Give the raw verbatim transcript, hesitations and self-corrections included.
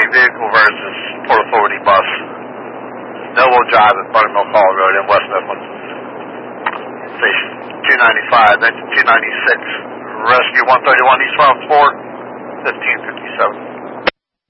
Authority vehicle versus Port Authority bus. Millville Drive at Buttermilk Hall Road in West Mifflin. Station two ninety-five, then two ninety-six. Rescue one thirty-one East Route four, fifteen fifty-seven.